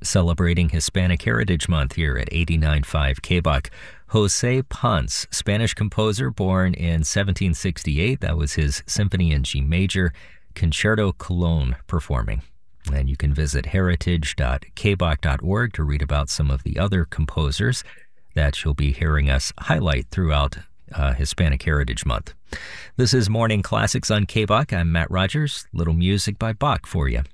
Celebrating Hispanic Heritage Month here at 89.5 KBUK. Jose Ponce, Spanish composer born in 1768. That was his Symphony in G Major, Concerto Colón performing. And you can visit heritage.kbuk.org to read about some of the other composers that you'll be hearing us highlight throughout Hispanic Heritage Month. This is Morning Classics on KBUK. I'm Matt Rogers. Little music by Bach for you.